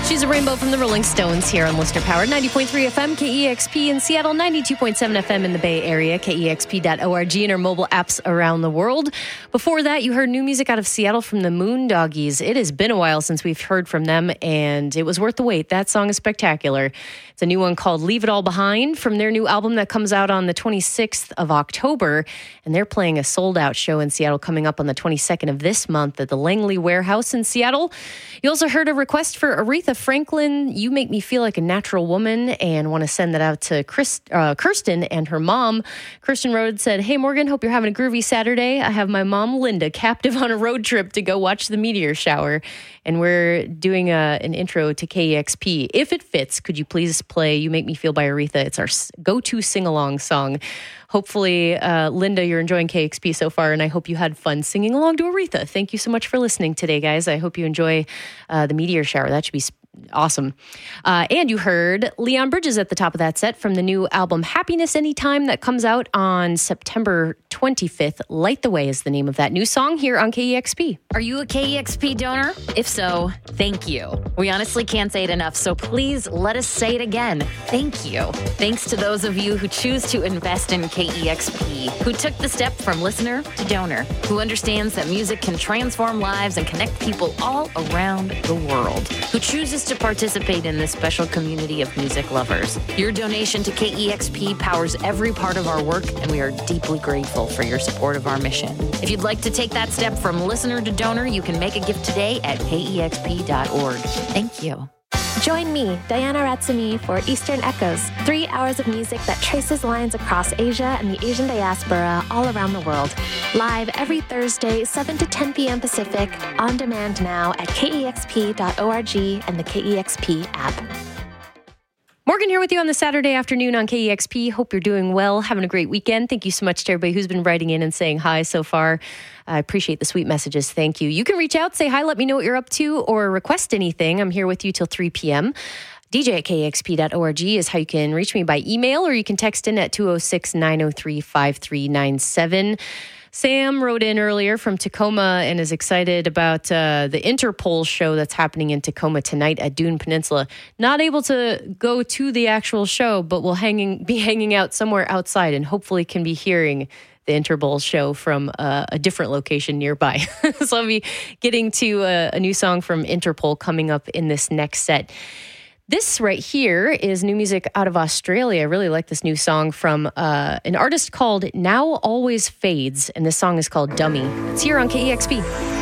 She's a rainbow from the Rolling Stones here on Listener Power. 90.3 FM, KEXP in Seattle, 92.7 FM in the Bay Area, KEXP.org, and our mobile apps around the world. Before that, you heard new music out of Seattle from the Moondoggies. It has been a while since we've heard from them, and it was worth the wait. That song is spectacular. It's a new one called Leave It All Behind from their new album that comes out on the 26th of October, and they're playing a sold-out show in Seattle coming up on the 22nd of this month at the Langley Warehouse in Seattle. You also heard a request for Aretha Franklin, You Make Me Feel Like a Natural Woman, and want to send that out to Kirsten and her mom. Kirsten Rhodes said, "Hey Morgan, hope you're having a groovy Saturday. I have my mom Linda captive on a road trip to go watch the meteor shower, and we're doing an intro to KEXP. If it fits, could you please play You Make Me Feel by Aretha? It's our go-to sing-along song." Hopefully, Linda, you're enjoying KEXP so far, and I hope you had fun singing along to Aretha. Thank you so much for listening today, guys. I hope you enjoy the meteor shower. That should be awesome. And you heard Leon Bridges at the top of that set from the new album Happiness Anytime that comes out on September 25th. Light the Way is the name of that new song here on KEXP. Are you a KEXP donor? If so, thank you. We honestly can't say it enough, so please let us say it again. Thank you. Thanks to those of you who choose to invest in KEXP, who took the step from listener to donor, who understands that music can transform lives and connect people all around the world, who chooses to participate in this special community of music lovers. Your donation to KEXP powers every part of our work, and we are deeply grateful for your support of our mission. If you'd like to take that step from listener to donor, you can make a gift today at KEXP.org. Thank you. Join me, Diana Ratsumi, for Eastern Echoes, 3 hours of music that traces lines across Asia and the Asian diaspora all around the world. Live every Thursday, 7 to 10 p.m. Pacific, on demand now at KEXP.org and the KEXP app. Morgan here with you on the Saturday afternoon on KEXP. Hope you're doing well, having a great weekend. Thank you so much to everybody who's been writing in and saying hi so far. I appreciate the sweet messages. Thank you. You can reach out, say hi, let me know what you're up to, or request anything. I'm here with you till 3 p.m. DJ at KEXP.org is how you can reach me by email, or you can text in at 206-903-5397. Sam wrote in earlier from Tacoma and is excited about the Interpol show that's happening in Tacoma tonight at Dune Peninsula. Not able to go to the actual show, but will be hanging out somewhere outside and hopefully can be hearing the Interpol show from a different location nearby. So I'll be getting to a new song from Interpol coming up in this next set. This right here is new music out of Australia. I really like this new song from an artist called Now Always Fades, and this song is called Dummy. It's here on KEXP.